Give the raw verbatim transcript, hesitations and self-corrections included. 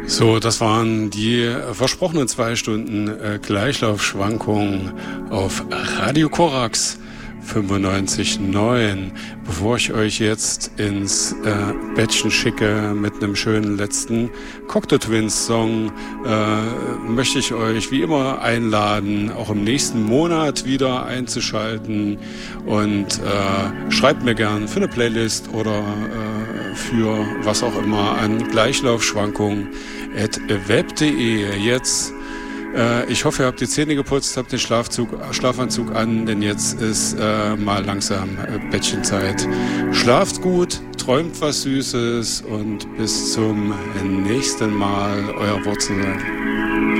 So, das waren die versprochenen zwei Stunden äh, Gleichlaufschwankungen auf Radio Korax fünfundneunzig Komma neun. Bevor ich euch jetzt ins äh, Bettchen schicke mit einem schönen letzten Cocteau Twins Song, äh, möchte ich euch wie immer einladen, auch im nächsten Monat wieder einzuschalten und äh, schreibt mir gern für eine Playlist oder äh, für was auch immer an Gleichlaufschwankungen at web punkt de. Jetzt Äh, ich hoffe, ihr habt die Zähne geputzt, habt den Schlafzug, Schlafanzug an, denn jetzt ist äh, mal langsam äh, Bettchenzeit. Schlaft gut, träumt was Süßes und bis zum nächsten Mal, euer Wurzel.